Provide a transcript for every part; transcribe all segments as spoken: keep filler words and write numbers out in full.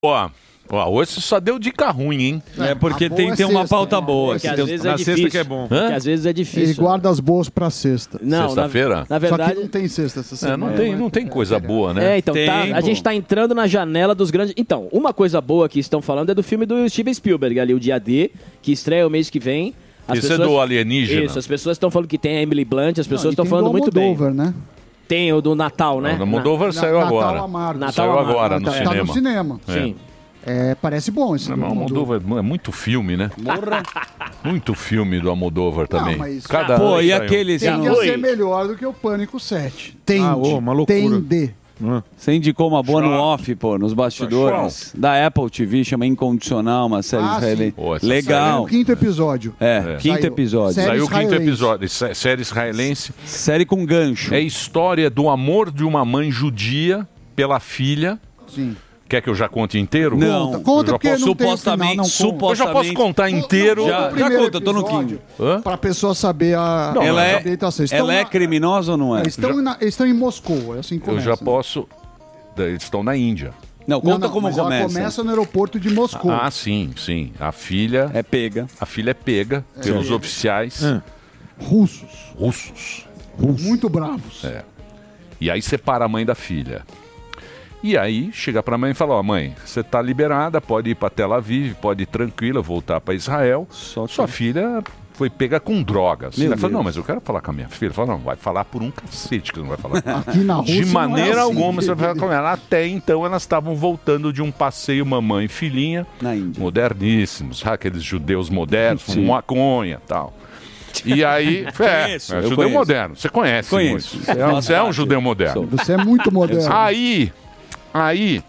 Ó, ó, hoje só deu dica ruim, hein? É porque tem, tem uma pauta boa. É que que às tem- vezes na é sexta difícil. que é bom. Porque às vezes é Ele difícil. guarda as boas pra sexta. Não, Sexta-feira? Na, na verdade. Só que não tem sexta essa É, semana. não tem, não tem coisa boa, né? É, então, tá, Tem, a pô. gente tá entrando na janela dos grandes. Então, uma coisa boa que estão falando é do filme do Steven Spielberg, ali, o Dia D, que estreia o mês que vem. As Esse é do alienígena. Isso, as pessoas estão falando que tem a Emily Blunt, as pessoas Não, e estão tem falando do muito bem. Almodóvar, né? Tem o do Natal, né? Não, do Almodóvar Na- saiu Na- agora. Natal Amargo. Natal Saiu Amargo. agora no Tá, cinema. tá no cinema. Sim. É, parece bom esse Não, do mas o Almodóvar. Almodóvar é muito filme, né? Muito filme do Almodóvar também. Não, mas- Cada Pô, ano e sai um. aqueles- Tem que ser melhor do que o Pânico sete. Tende. Ah, ô, uma loucura. Tende. Você indicou uma boa no off, pô, nos bastidores. Da Apple T V, chama Incondicional, uma série Ah, israelense. Pô, essa Legal. O quinto episódio. É, quinto Saiu. episódio. Série Saiu o quinto israelense. episódio, sé- série israelense. Série com gancho. É história do amor de uma mãe judia pela filha. Sim. Quer que eu já conte inteiro? Não. Conta, conta Eu já porque posso- não tem o supostamente- final, não conta. supostamente- Eu já posso contar inteiro. Já, já primeiro conta, eu tô no episódio. quinto. Hã? Pra pessoa saber a, Não, ela a é, ambientação. Estão ela é na- criminosa ou não é? Eles estão, na- eles estão em Moscou, é assim que Eu começa. já posso. Eles estão na Índia. Não, Não, conta não, como mas ela começa. começa no aeroporto de Moscou. Ah, sim, sim. A filha. É pega. A filha é pega pelos oficiais Russos. russos. Muito bravos. É. E aí separa a mãe da filha. E aí chega pra mãe e fala: ó, mãe, você tá liberada, pode ir pra Tel Aviv, pode ir tranquila, voltar pra Israel. Só que- Sua filha foi pega com drogas. Meu Ela fala: Deus. não, mas eu quero falar com a minha filha. Fala: não, vai falar por um cacete que você não vai falar com ela. Aqui na Rússia De não é maneira assim. alguma você vai falar com ela. Até então elas estavam voltando de um passeio mamãe e filhinha, Na Índia. moderníssimos, sabe? Aqueles judeus modernos, Sim. fumam maconha e tal. E aí, é, Conheço, é eu judeu conheço. moderno. Você conhece, Conheço. Moisés. Você é, um- você é um judeu moderno. Você é muito moderno. Aí, aí,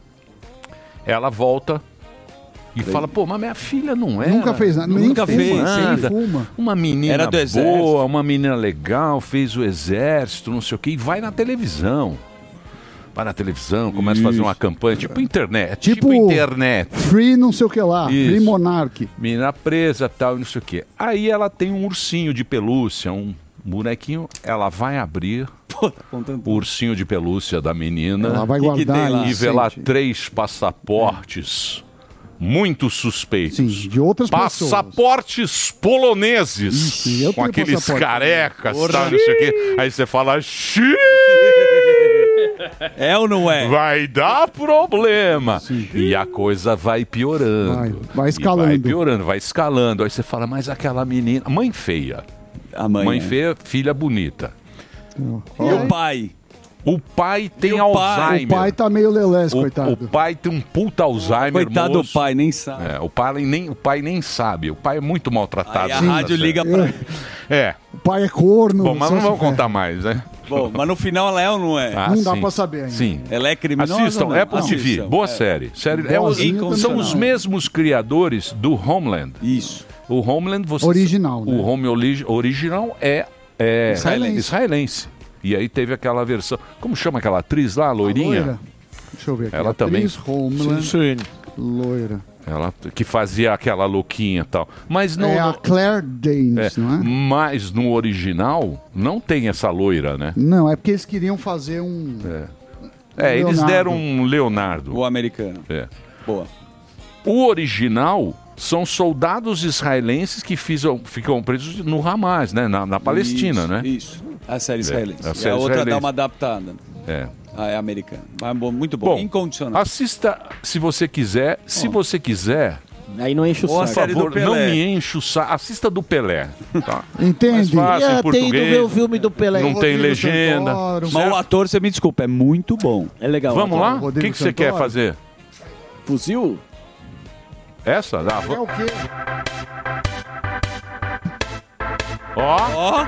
ela volta e fala: pô, mas minha filha não é. Nunca fez nada. Nem Nunca fuma, fez, nem nada. fuma. Uma menina Era do exército. boa, uma menina legal, fez o exército, não sei o quê, e vai na televisão. Vai na televisão, começa a fazer uma campanha, tipo internet. Tipo, Tipo- internet. Free não sei o que lá. Isso. Free Monarch. Menina presa, tal, e não sei o quê. Aí ela tem um ursinho de pelúcia, um bonequinho. Ela vai abrir o ursinho de pelúcia da menina. Ela vai Que que guardar tem lá? E vê lá inocente. três passaportes muito suspeitos. Sim, de outras pessoas. Passaportes poloneses. Ixi, eu com tenho aqueles passaporte. carecas, tal, não sei o quê. Aí você fala: "Xiii, É ou não é? vai dar problema." E a coisa vai piorando. Vai, vai E escalando. vai piorando, vai escalando. Aí você fala: mas aquela menina. Mãe feia. A mãe. Mãe é. feia, filha bonita. E o pai? O pai tem o pai? Alzheimer. O pai tá meio lelés, O- coitado. o pai tem um puta Alzheimer. Coitado do moço. pai, nem sabe. É, o, pai nem, o pai nem sabe. O pai é muito maltratado. Aí a nessa rádio série. liga pra... É. O pai é corno. Bom, mas só não se vamos ferra. contar mais, né? Bom, mas no final ela é ou não é? Ah, Não dá sim. pra saber ainda. Sim. Ela é criminosa Assistam, ou não? Apple T V, Assistam. boa É. série. série é os- Boazinha são também. os mesmos criadores do Homeland. Isso. O Homeland, você Original, né? O Home origi- original é, é Israelense. israelense. E aí teve aquela versão. Como chama aquela atriz lá, a A loirinha? loira. Deixa eu ver aqui. Ela Atriz, também- Homeland, loira. Ela que fazia aquela louquinha e tal. Mas não. é a não- Claire Danes, é, não é? Mas no original não tem essa loira, né? Não, é porque eles queriam fazer um... É, eles Leonardo. deram um Leonardo. O americano. É. Boa. O original são soldados israelenses que fisam- ficam presos no Hamas, né? Na, na Palestina, Isso, né? Isso. A série israelense. a e série a outra israelense. dá uma adaptada. É. Ah, é americana. Mas bom, muito bom. Bom, Incondicional. assista se você quiser. Se você quiser, Aí não enche o Ou a saco. por série do favor, não Pelé. me enche o saco. Assista do Pelé. Tá? Mais Entende? fácil, em É, tem ido ver o português. filme do Pelé. Não tem Rodrigo legenda. Santoro. Mas o ator, você me desculpa, é muito bom. É legal. Vamos lá? O Rodrigo que, que você quer Santoro. fazer? Fuzil? Essa? Ah, É va- o quê? Ó, Ó,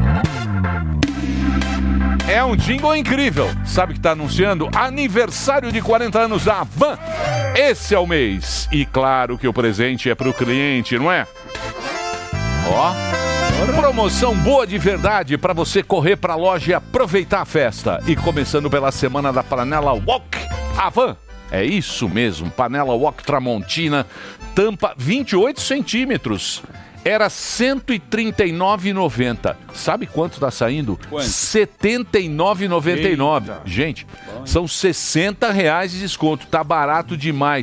é um jingle incrível. Sabe que tá anunciando? Aniversário de quarenta anos da Van. Esse é o mês. E claro que o presente é pro cliente, não é? Ó. Promoção boa de verdade para você correr pra loja e aproveitar a festa. E começando pela semana da Panela Wok Avan. É isso mesmo, Panela Wok Tramontina, tampa vinte e oito centímetros. era cento e trinta e nove reais e noventa centavos. Sabe quanto está saindo? Quanto? setenta e nove reais e noventa e nove centavos. Eita. Gente, são sessenta reais de desconto. Tá barato demais.